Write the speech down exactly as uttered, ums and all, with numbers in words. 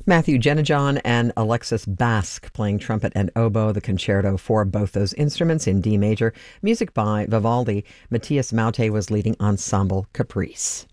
Matthew Genejon and Alexis Basque playing trumpet and oboe, the concerto for both those instruments in D major. Music by Vivaldi. Matthias Maute was leading Ensemble Caprice.